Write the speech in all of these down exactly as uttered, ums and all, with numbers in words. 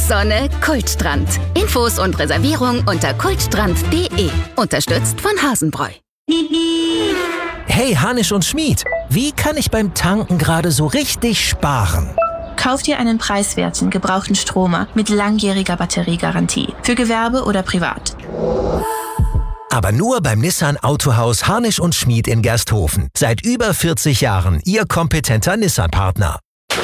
Sonne, Kultstrand. Infos und Reservierung unter kultstrand punkt de. Unterstützt von Hasenbräu. Hey Hanisch und Schmied, wie kann ich beim Tanken gerade so richtig sparen? Kauf dir einen preiswerten, gebrauchten Stromer mit langjähriger Batteriegarantie. Für Gewerbe oder privat. Aber nur beim Nissan Autohaus Harnisch und Schmied in Gersthofen. Seit über vierzig Jahren Ihr kompetenter Nissan-Partner.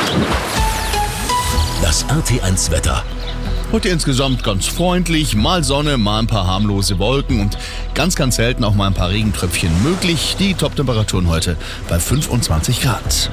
Das R T eins Wetter. Heute insgesamt ganz freundlich, mal Sonne, mal ein paar harmlose Wolken und ganz, ganz selten auch mal ein paar Regentröpfchen möglich. Die Top-Temperaturen heute bei fünfundzwanzig Grad.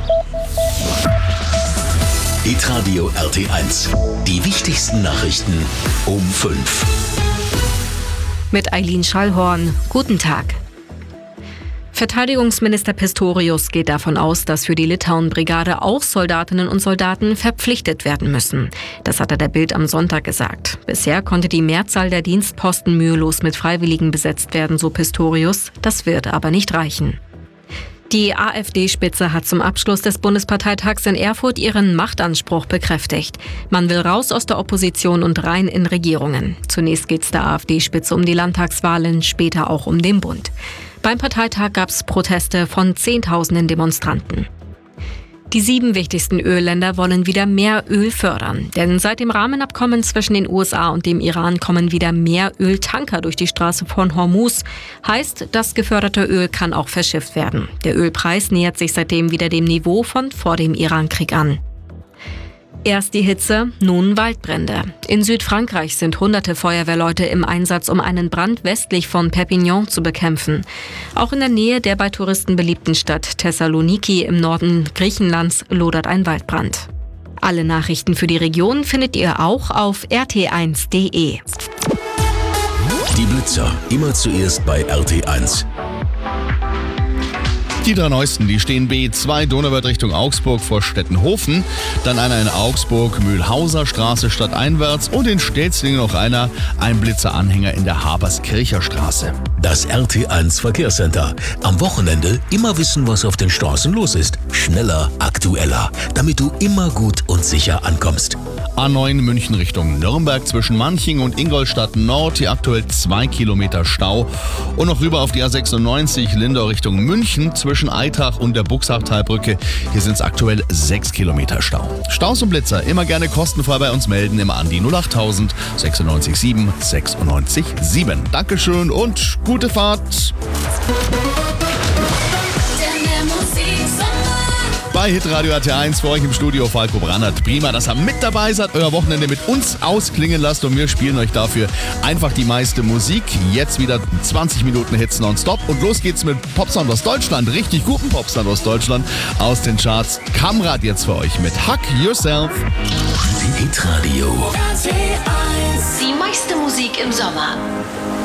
Hitradio R T eins. Die wichtigsten Nachrichten um fünf. Mit Eileen Schallhorn. Guten Tag. Verteidigungsminister Pistorius geht davon aus, dass für die Litauen-Brigade auch Soldatinnen und Soldaten verpflichtet werden müssen. Das hat er der Bild am Sonntag gesagt. Bisher konnte die Mehrzahl der Dienstposten mühelos mit Freiwilligen besetzt werden, so Pistorius. Das wird aber nicht reichen. Die AfD-Spitze hat zum Abschluss des Bundesparteitags in Erfurt ihren Machtanspruch bekräftigt. Man will raus aus der Opposition und rein in Regierungen. Zunächst geht es der AfD-Spitze um die Landtagswahlen, später auch um den Bund. Beim Parteitag gab es Proteste von Zehntausenden Demonstranten. Die sieben wichtigsten Ölländer wollen wieder mehr Öl fördern. Denn seit dem Rahmenabkommen zwischen den U S A und dem Iran kommen wieder mehr Öltanker durch die Straße von Hormuz. Heißt, das geförderte Öl kann auch verschifft werden. Der Ölpreis nähert sich seitdem wieder dem Niveau von vor dem Irankrieg an. Erst die Hitze, nun Waldbrände. In Südfrankreich sind hunderte Feuerwehrleute im Einsatz, um einen Brand westlich von Perpignan zu bekämpfen. Auch in der Nähe der bei Touristen beliebten Stadt Thessaloniki im Norden Griechenlands lodert ein Waldbrand. Alle Nachrichten für die Region findet ihr auch auf r t eins punkt de. Die Blitzer, immer zuerst bei R T eins. Die drei neuesten, die stehen B zwei Donauwörth Richtung Augsburg vor Stettenhofen, dann einer in Augsburg, Mühlhauser Straße stadteinwärts und in Stelzlingen noch einer, ein Blitzeranhänger in der Haberskircher Straße. Das R T eins Verkehrscenter. Am Wochenende immer wissen, was auf den Straßen los ist. Schneller, aktueller, damit du immer gut und sicher ankommst. A neun München Richtung Nürnberg zwischen Manching und Ingolstadt Nord, hier aktuell zwei Kilometer Stau. Und noch rüber auf die A sechsundneunzig Lindau Richtung München zwischen Eitach und der Buxachtalbrücke. Hier sind es aktuell sechs Kilometer Stau. Staus und Blitzer immer gerne kostenfrei bei uns melden, immer an die null acht null null sechsundneunzig sieben sechsundneunzig sieben. Dankeschön und gute Fahrt. Bei Hitradio R T eins für euch im Studio Falco Brannert. Prima, dass ihr mit dabei seid, euer Wochenende mit uns ausklingen lasst und wir spielen euch dafür einfach die meiste Musik. Jetzt wieder zwanzig Minuten Hits nonstop und los geht's mit Popsound aus Deutschland, richtig guten Popsound aus Deutschland aus den Charts. Kamrad jetzt für euch mit Hug Yourself. Hitradio. Die meiste Musik im Sommer.